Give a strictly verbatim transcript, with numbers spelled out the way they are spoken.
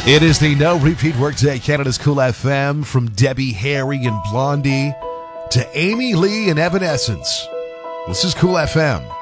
It is the No Repeat Workday, Canada's Cool F M, from Debbie Harry and Blondie to Amy Lee and Evanescence. This is Cool F M.